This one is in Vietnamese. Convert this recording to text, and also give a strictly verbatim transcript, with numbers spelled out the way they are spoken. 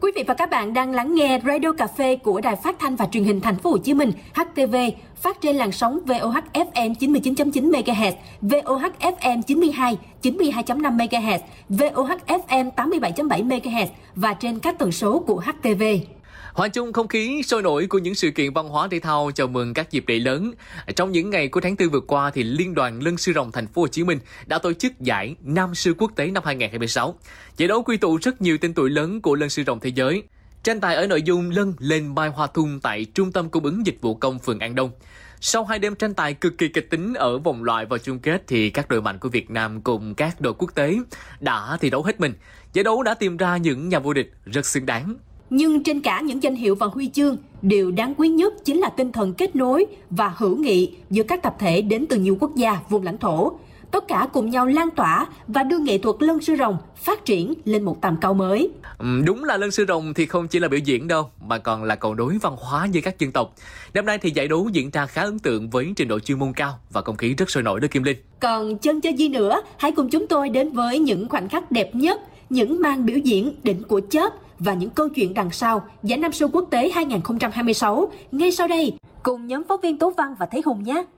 Quý vị và các bạn đang lắng nghe Radio Cà phê của Đài Phát thanh và Truyền hình Thành phố Hồ Chí Minh H T V, phát trên làn sóng vê o hát F M chín mươi chín chấm chín MHz, vê o hát F M chín mươi hai, chín mươi hai chấm năm MHz, vê o hát F M tám mươi bảy chấm bảy MHz và trên các tần số của H T V. Hòa chung không khí sôi nổi của những sự kiện văn hóa thể thao chào mừng các dịp lễ lớn. Trong những ngày của tháng tư vừa qua thì Liên đoàn Lân sư rồng Thành phố Hồ Chí Minh đã tổ chức giải Nam sư quốc tế năm hai không hai sáu. Giải đấu quy tụ rất nhiều tên tuổi lớn của lân sư rồng thế giới. Tranh tài ở nội dung lân lên mai hoa thung tại Trung tâm Cung ứng Dịch vụ Công phường An Đông. Sau hai đêm tranh tài cực kỳ kịch tính ở vòng loại và chung kết thì các đội mạnh của Việt Nam cùng các đội quốc tế đã thi đấu hết mình. Giải đấu đã tìm ra những nhà vô địch rất xứng đáng. Nhưng trên cả những danh hiệu và huy chương, điều đáng quý nhất chính là tinh thần kết nối và hữu nghị giữa các tập thể đến từ nhiều quốc gia, vùng lãnh thổ. Tất cả cùng nhau lan tỏa và đưa nghệ thuật lân sư rồng phát triển lên một tầm cao mới. Ừ, đúng là lân sư rồng thì không chỉ là biểu diễn đâu, mà còn là cầu nối văn hóa giữa các dân tộc. Năm nay thì giải đấu diễn ra khá ấn tượng với trình độ chuyên môn cao và không khí rất sôi nổi đó Kim Linh. Còn chân chơi gì nữa, hãy cùng chúng tôi đến với những khoảnh khắc đẹp nhất, những màn biểu diễn đỉnh của chớp và những câu chuyện đằng sau giải Nam sư quốc tế hai không hai sáu ngay sau đây cùng nhóm phóng viên Tố Văn và Thế Hùng nhé.